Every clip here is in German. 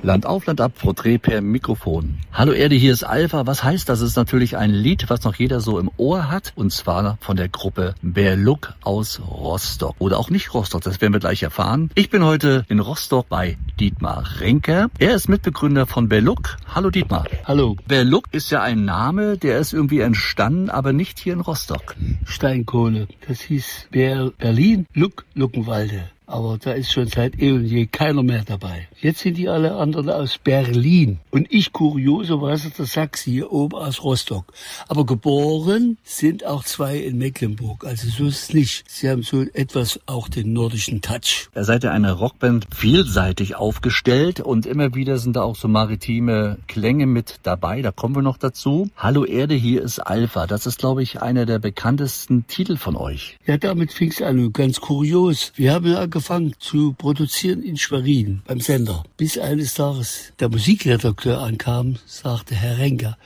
Land auf, Land ab, Porträt per Mikrofon. Hallo Erde, hier ist Alpha. Was heißt das? Es ist natürlich ein Lied, was noch jeder so im Ohr hat. Und zwar von der Gruppe Berluk aus Rostock. Oder auch nicht Rostock, das werden wir gleich erfahren. Ich bin heute in Rostock bei Dietmar Renker. Er ist Mitbegründer von Berluk. Hallo Dietmar. Hallo. Berluk ist ja ein Name, der ist irgendwie entstanden, aber nicht hier in Rostock. Steinkohle. Das hieß Berlin, Luckenwalde. Aber da ist schon seit eh und je keiner mehr dabei. Jetzt sind die alle anderen aus Berlin. Und ich kurioserweise der Sachse hier oben aus Rostock. Aber geboren sind auch zwei in Mecklenburg. Also so ist es nicht. Sie haben so etwas auch den nordischen Touch. Ihr seid ja eine Rockband, vielseitig aufgestellt. Und immer wieder sind da auch so maritime Klänge mit dabei. Da kommen wir noch dazu. Hallo Erde, hier ist Alpha. Das ist, glaube ich, einer der bekanntesten Titel von euch. Ja, damit fing es an. Und ganz kurios. Wir haben ja angefangen zu produzieren in Schwerin beim Sender. Bis eines Tages der Musikredakteur ankam, sagte Herr Renker,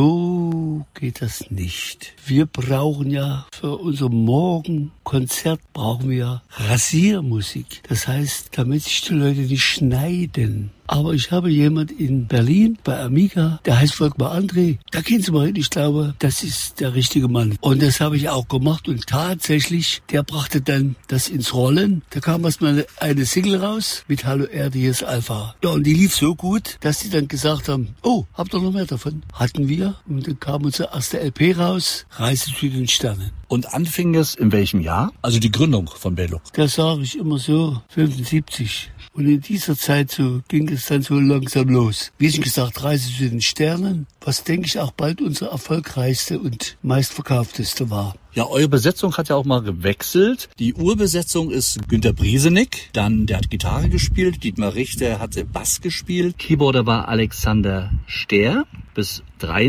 so geht das nicht. Wir brauchen ja für unser Morgenkonzert brauchen wir Rasiermusik. Das heißt, damit sich die Leute nicht schneiden. Aber ich habe jemand in Berlin bei Amiga, der heißt Volkmar André. Da gehen Sie mal hin, ich glaube, das ist der richtige Mann. Und das habe ich auch gemacht und tatsächlich, der brachte dann das ins Rollen. Da kam erstmal eine Single raus mit Hallo Erde, hier ist Alpha. Ja, und die lief so gut, dass die dann gesagt haben, oh, habt ihr noch mehr davon? Hatten wir. Und dann kam unsere erste LP raus, Reise zu den Sternen. Und anfing es in welchem Jahr? Also die Gründung von Berluk. Das sage ich immer so, 75. Und in dieser Zeit so ging es dann so langsam los. Wie schon gesagt, Reise zu den Sternen, was denke ich auch bald unsere erfolgreichste und meistverkaufteste war. Ja, eure Besetzung hat ja auch mal gewechselt. Die Urbesetzung ist Günter Briesenig, dann der hat Gitarre gespielt, Dietmar Richter hatte Bass gespielt, Keyboarder war Alexander Stehr bis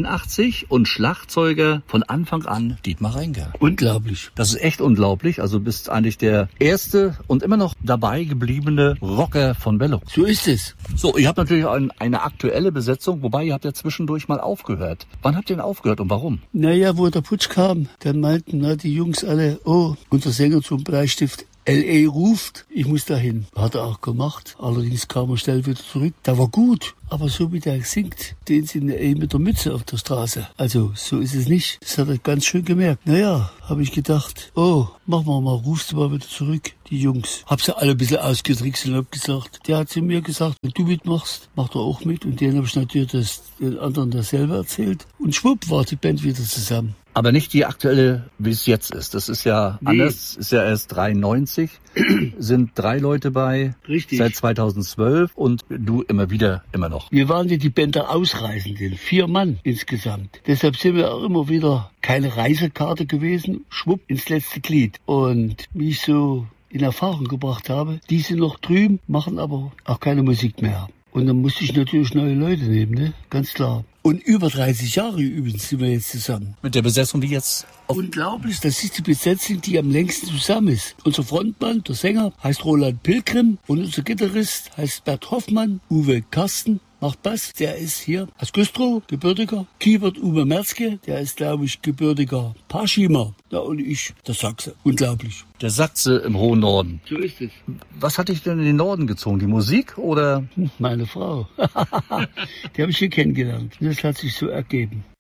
83 und Schlagzeuger von Anfang an Dietmar Renker. Unglaublich. Das ist echt unglaublich. Also bist eigentlich der erste und immer noch dabei gebliebene Rocker von Berluk. So ist es. So, ihr habt natürlich eine aktuelle Besetzung, wobei ihr habt ja zwischendurch mal aufgehört. Wann habt ihr denn aufgehört und warum? Naja, wo der Putsch kam, dann meinten die Jungs alle, oh, unser Sänger zum Bleistift L.A. ruft, ich muss dahin. Hat er auch gemacht. Allerdings kam er schnell wieder zurück. Der war gut. Aber so wie der singt, den sind mit der Mütze auf der Straße. Also, so ist es nicht. Das hat er ganz schön gemerkt. Naja, habe ich gedacht, oh, machen wir mal, rufst du mal wieder zurück, die Jungs. Hab sie alle ein bisschen ausgetrickst und hab gesagt, der hat zu mir gesagt, wenn du mitmachst, mach doch auch mit. Und den habe ich natürlich den anderen dasselbe erzählt. Und schwupp war die Band wieder zusammen. Aber nicht die aktuelle, wie es jetzt ist. Das ist ja anders. Ist ja erst 93. Sind 3 Leute bei. Richtig. Seit 2012 und du immer noch. Wir waren ja die Band der Ausreisenden. 4 Mann insgesamt. Deshalb sind wir auch immer wieder keine Reisekarte gewesen. Schwupp ins letzte Glied. Und wie ich so in Erfahrung gebracht habe, die sind noch drüben, machen aber auch keine Musik mehr. Und dann musste ich natürlich neue Leute nehmen, ne? Ganz klar. Und über 30 Jahre übrigens sind wir jetzt zusammen. Mit der Besetzung, die jetzt... Unglaublich, das ist die Besetzung, die am längsten zusammen ist. Unser Frontmann, der Sänger, heißt Roland Pilgrim und unser Gitarrist heißt Bert Hoffmann, Uwe Karsten. Macht Bass, der ist hier aus Güstrow, gebürtiger. Keyboard Uwe Merzke, der ist, glaube ich, gebürtiger Paschimer. Ja, und ich, der Sachse. Unglaublich. Der Sachse im hohen Norden. So ist es. Was hat dich denn in den Norden gezogen? Die Musik oder? Meine Frau. Die habe ich hier kennengelernt. Das hat sich so ergeben.